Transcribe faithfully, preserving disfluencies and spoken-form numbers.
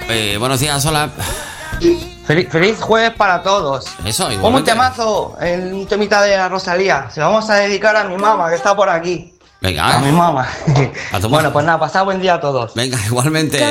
Eh, buenos días, hola. Feliz, feliz jueves para todos. Eso, Como un igualmente. temazo, el un temita de la Rosalía. Se lo vamos a dedicar a mi mamá, que está por aquí. Venga, A mi mamá. A tu Bueno, mamá. pues nada, pasad buen día a todos. Venga, igualmente.